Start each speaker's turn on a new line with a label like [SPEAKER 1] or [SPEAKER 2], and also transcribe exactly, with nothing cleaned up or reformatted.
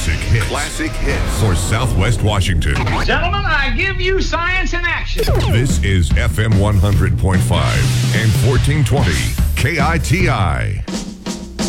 [SPEAKER 1] classic hits.
[SPEAKER 2] Classic hits.
[SPEAKER 1] For Southwest Washington.
[SPEAKER 3] Gentlemen, I give you science in action.
[SPEAKER 1] This is F M one hundred point five and fourteen twenty K I T I.